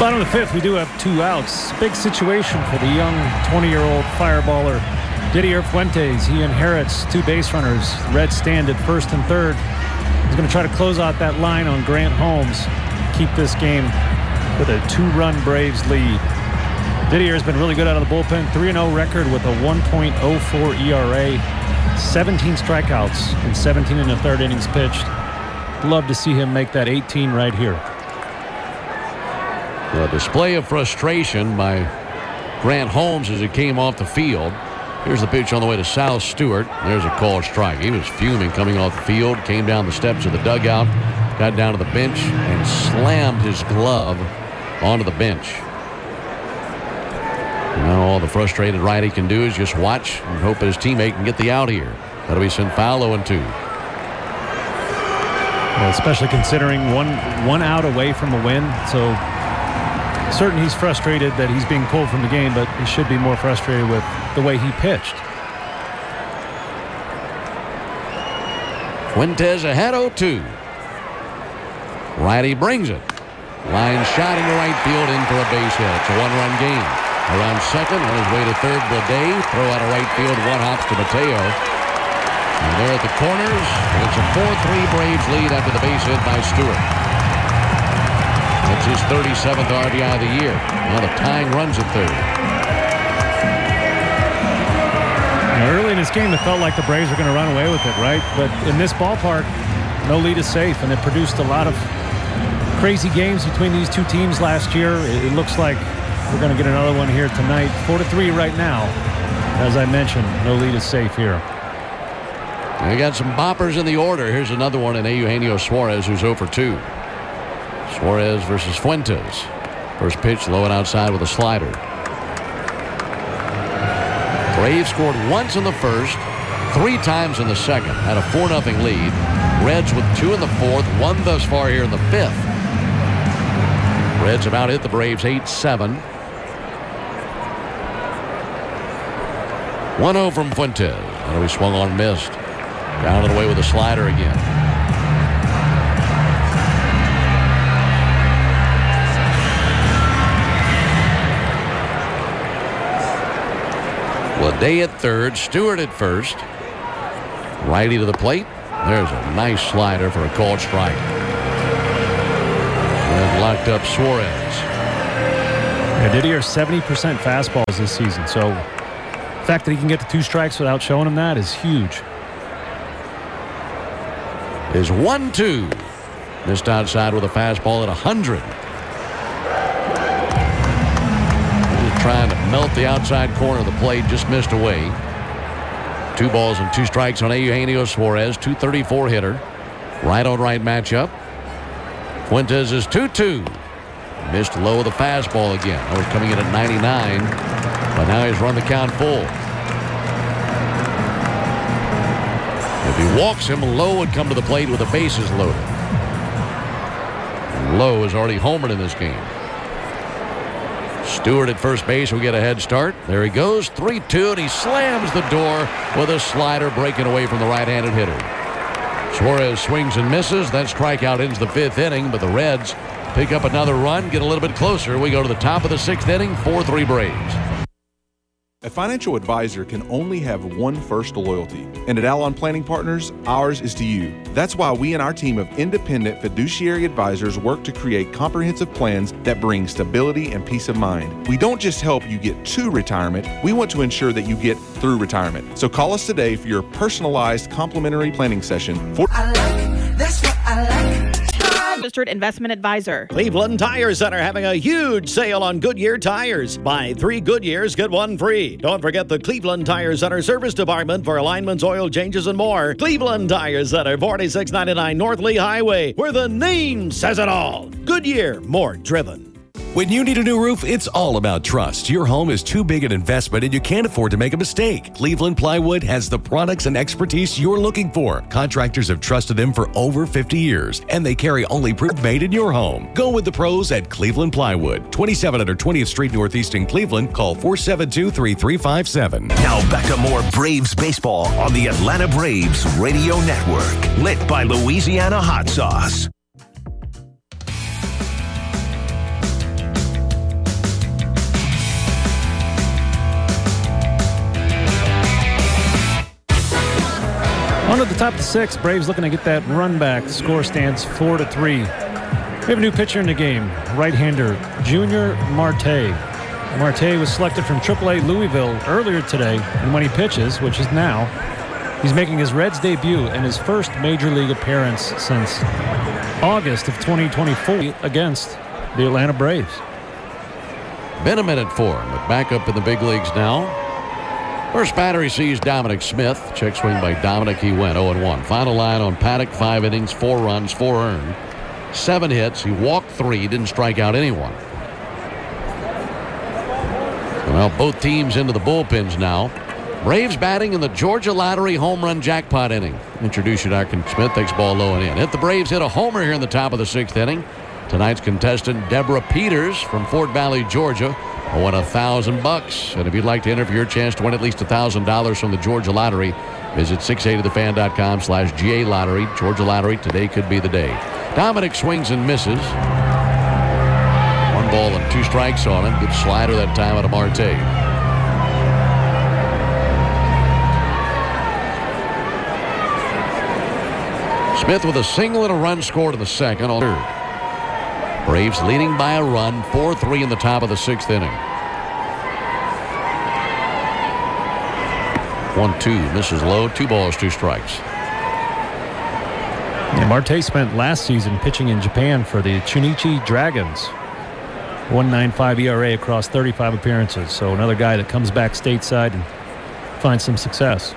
Bottom of the fifth, we do have 2 outs. Big situation for the young 20-year-old fireballer Didier Fuentes. He inherits 2 base runners. Reds stand at first and third. He's going to try to close out that line on Grant Holmes, keep this game with a 2-run Braves lead. Didier has been really good out of the bullpen. 3-0 record with a 1.04 ERA. 17 strikeouts in 17 and a third innings pitched. Love to see him make that 18 right here. A display of frustration by Grant Holmes as he came off the field. Here's the pitch on the way to Sal Stewart. There's a called strike. He was fuming coming off the field, came down the steps of the dugout, got down to the bench, and slammed his glove onto the bench. Now all the frustrated righty can do is just watch and hope that his teammate can get the out here. That'll be sent foul 0-2. Well, especially considering one out away from the win. So certain he's frustrated that he's being pulled from the game, but he should be more frustrated with the way he pitched. Fuentes ahead 0-2. Righty brings it. Line shot into right field in for a base hit. It's a 1-run game. Around second, on his way to third, Bleday. Throw out of right field, 1 hops to Mateo. And there at the corners, it's a 4-3 Braves lead after the base hit by Stewart. That's his 37th RBI of the year. Now the tying runs at third. Now early in this game, it felt like the Braves were going to run away with it, right? But in this ballpark, no lead is safe, and it produced a lot of crazy games between these 2 teams last year. It looks like we're going to get another one here tonight. 4-3 right now. As I mentioned, no lead is safe here. We got some boppers in the order. Here's another one in Eugenio Suarez, who's 0-2. Suarez versus Fuentes. First pitch low and outside with a slider. Braves scored once in the first, 3 times in the second. Had a 4-0 lead. Reds with 2 in the fourth, 1 thus far here in the fifth. Reds have out hit the Braves 8-7. 1-0 from Fuentes. That'll be swung on and missed. Down and away with a slider again. Bleday at third, Stewart at first. Righty to the plate. There's a nice slider for a called strike. And locked up Suarez. Yeah, Didier 70% fastballs this season, so the fact that he can get to 2 strikes without showing him that is huge. Is 1-2. Missed outside with a fastball at 100. Just trying to melt the outside corner of the plate. Just missed away. 2 balls and 2 strikes on Eugenio Suarez. 234 hitter. Right on right matchup. Fuentes is 2-2. Missed low of the fastball again. That was coming in at 99. But now he's run the count full. If he walks him, Lowe would come to the plate with the bases loaded. And Lowe has already homered in this game. Stewart at first base will get a head start. There he goes, 3-2, and he slams the door with a slider breaking away from the right-handed hitter. Suarez swings and misses. That strikeout ends the 5th inning, but the Reds pick up another run, get a little bit closer. We go to the top of the 6th inning, 4-3 Braves. A financial advisor can only have one first loyalty, and at Alon Planning Partners, ours is to you. That's why we and our team of independent fiduciary advisors work to create comprehensive plans that bring stability and peace of mind. We don't just help you get to retirement, we want to ensure that you get through retirement. So call us today for your personalized complimentary planning session. That's what I like. Registered investment advisor. Cleveland Tire Center having a huge sale on Goodyear tires. Buy 3 Goodyears, get 1 free. Don't forget the Cleveland Tire Center service department for alignments, oil changes, and more. Cleveland Tire Center, 4699 North Lee Highway, where the name says it all. Goodyear, more driven. When you need a new roof, it's all about trust. Your home is too big an investment and you can't afford to make a mistake. Cleveland Plywood has the products and expertise you're looking for. Contractors have trusted them for over 50 years, and they carry only proof made in your home. Go with the pros at Cleveland Plywood. 2700 20th Street Northeast in Cleveland. Call 472-3357. Now back to more Braves baseball on the Atlanta Braves Radio Network. Lit by Louisiana Hot Sauce. On to the top of the 6th. Braves looking to get that run back. Score stands 4-3. We have a new pitcher in the game. Right-hander Junior Marte. Marte was selected from AAA Louisville earlier today, and when he pitches, which is now, he's making his Reds debut and his first Major League appearance since August of 2024 against the Atlanta Braves. Been a minute for him, but back up in the big leagues now. First batter he sees Dominic Smith. Check swing by Dominic. He went 0-1. Final line on Paddock, 5 innings, 4 runs, 4 earned, 7 hits. He walked 3, didn't strike out anyone. Well, both teams into the bullpens now. Braves batting in the Georgia Lottery home run jackpot inning. Introduce you to Dr. Smith. Takes ball low and in. If the Braves hit a homer here in the top of the 6th inning, tonight's contestant Deborah Peters from Fort Valley, Georgia, will win $1,000. And if you'd like to enter for your chance to win at least $1,000 from the Georgia Lottery, visit 680thefan.com/GA Lottery. Georgia Lottery, today could be the day. Dominic swings and misses. 1 ball and 2 strikes on him. Good slider that time out of Marte. Smith with a single and a run scored in the 2nd on 3rd. Braves leading by a run, 4-3 in the top of the 6th inning. 1-2, misses low, 2 balls, 2 strikes. Yeah, Marte spent last season pitching in Japan for the Chunichi Dragons. 1.95 ERA across 35 appearances. So another guy that comes back stateside and finds some success.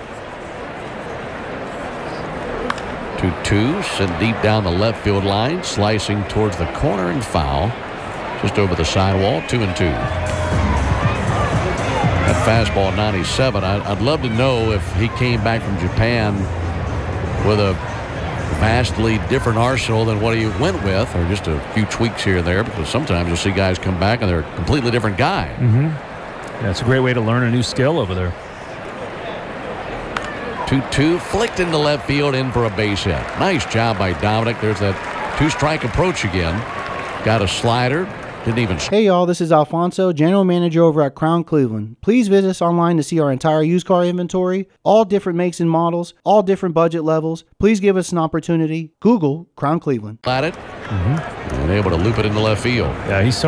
2-2, sent deep down the left field line, slicing towards the corner and foul. Just over the sidewall, 2-2. That fastball 97. I'd love to know if he came back from Japan with a vastly different arsenal than what he went with, or just a few tweaks here and there, because sometimes you'll see guys come back and they're a completely different guy. Yeah, it's a great way to learn a new skill over there. 2-2, flicked into left field, in for a base hit. Nice job by Dominic. There's that 2-strike approach again. Got a slider. Didn't even. Hey y'all, this is Alfonso, General Manager over at Crown Cleveland. Please visit us online to see our entire used car inventory, all different makes and models, all different budget levels. Please give us an opportunity. Google Crown Cleveland. At it. And able to loop it into left field. Yeah, he's so